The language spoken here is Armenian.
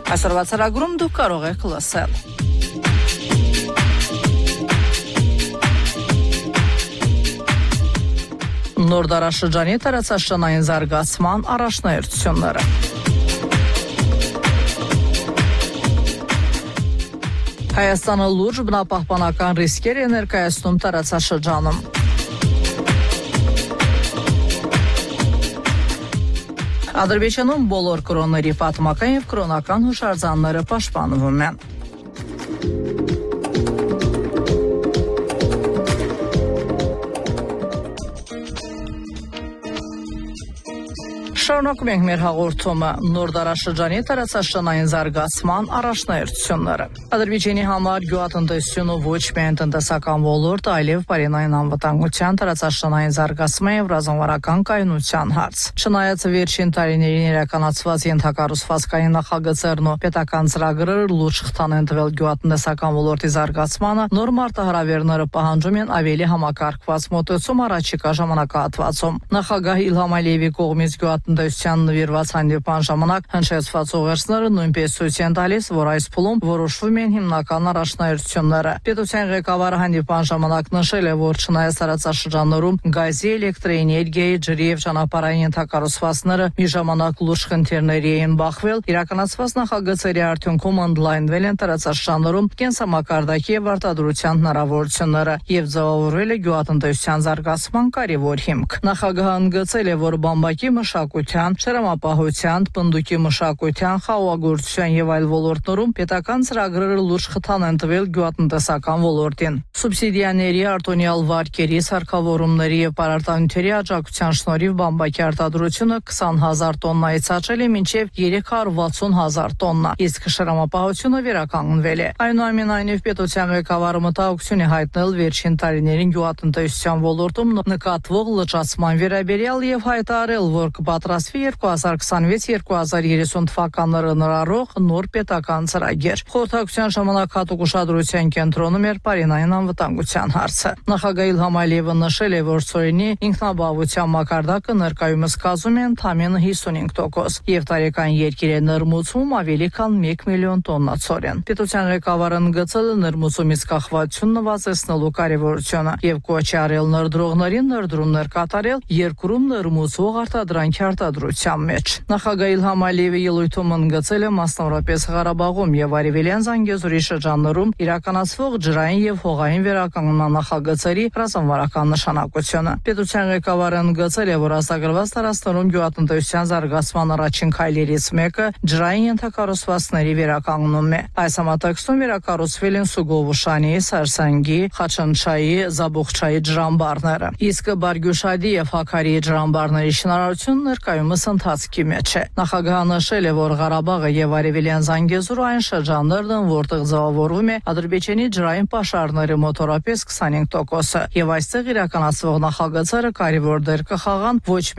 Այսօրվա ծրագրում դուք կարող եք լսել. Նոր դարաշրջանի տարածաշրջանային զարգացման առաջնահերթությունները. Հայաստանը լուրջ բնապահպանական ռիսկեր է ներկայացնում տարածաշրջանում. Ադրբեջանում բոլոր կրոնների պատմական և կրոնական հուշարձանները պաշտպանվում են. Շարունակում ենք մեր հաղորդումը. նոր դարաշրջանի տարածաշրջանային զարգացման առաջնահերթությունները. Ադրբեջանի համար գյուղատնտեսությունը ոչ միայն տնտեսական ոլորտ, այլև բարենային անվտանգության, տարածաշրջանային զարգացման և ռազմավարական կայունության հարց։ Չնայած վերջին տարիներին իրականացված ենթակառուցվածքային նախագծերն ու պետական ծրագրերը լուրջ խթան են տվել գյուղատնտեսական ոլորտի զարգացմանը, նոր մարտահրավերները պահանջում են ավելի համակարգված մոտեցում առաջիկա ժամանակահատվածում։ Նախագահ Իլհամ Ալիևի կողմից գյուղատնտեսության նվիրված հանդիպման ժամանակ հնչեցված ուղերձները նույնպես ցույց են տալիս, որ այս փուլում որոշվում են հիմնական առաջնահերթությունները։ Պետության ղեկավարը հանդիպման ժամանակ նշել է, որ չնայած տարածաշրջաններում գազի, էլեկտրոէներգիայի, ջրի և ճանապարհային ենթակառուցվածքները մի ժամանակ լուրջ խնդիրների էին բախվել, իրականացված նախագծերի արդյունքում ընդլայնվել են տարածաշրջաններում կենսամակարդակի և արտադրության հնարավորությունները և ձևավորվել է գյուղատնտեսության զարգացման կարևոր հիմք։ Նախագահը ընդգծել է, որ բամբակի մշակության, շերամապահության, պնդուկի մշակության, խաղողագործության և այլ ոլորտներում պետական ծրագրերը լուրջ խթան են տվել գյուղատնտեսական ոլորտին։ Սուբսիդիաների, արտոնյալ վարկերի, սարքավորումների և պարարտանյութերի աջակցության շնորհիվ բամբակի արտադրությունը 20,000 տոննայից աճել է մինչև 360,000 տոննա, իսկ շերամապահությունը վերականգնվել է։ Այնուամենայնիվ, պետության ղեկավարը մտահոգություն է հայտնել վերջին տարիներին գյուղատնտեսության ոլորտում նկատվող լրջացման վերաբերյալ և հայտարարել, որ կպատրաստվի 2026-2030 թվականները ներառող նոր պետական ծրագիր։ Խորհրդակցության ժամանակ հատուկ ուշադրության կենտրոնում էր բարենային անվտանգության հարցը։ Նախագահ Իլհամ Ալիևը նշել է, որ ծորենի ինքնաբավության մակարդակը ներկայումս կազմում է ընդամենը 55% և տարեկան երկիր է ներմուծում ավելի քան 1 միլիոն տոննա ծորեն։ Պետության ղեկավարը ընդգծել է ներմուծումից կախվածություն նվազեցնելու կարևորությունը և կոչ է արել ներդրողներին ներդրումներ կատարել երկրում ներմուծվող արտադրանքի արտադրության մեջ։ Նախագահ Իլհամ Ալիևը ելույթում ընդգծել է մասնավորապես Ղարաբաղում և Արևելյան Զանգեզուրի շրջաններում իրականացվող ջրային և հողային վերականգնման նախագծերի ռազմավարական նշանակությունը։ Պետության ղեկավարը ընդգծել է, որ ազատագրված տարածքներում գյուղատնտեսության զարգացման առաջին քայլերից մեկը ջրային ենթակառուցվածքների վերականգնումն է։ Այս համատեքստում վերակառուցվել են Սուգովուշանի, Սարսանգի, Խաչանչայի, Զաբուղչայի ջրամբարները, իսկ Բարգյուշադի և Հաքարի ջրամբարների շինարարությունն ներկայումս ընթացքի մեջ է։ Նախագահը նշել է, որ Ղարաբաղը և Արևելյան Զանգեզուրը այն շրջաններն են, որտեղ ձևավորվում է Ադրբեջանի ջրային պաշարների մոտորապես 25%-ը, և այստեղ իրականացվող նախագծերը կարևոր դեր կխաղան ոչ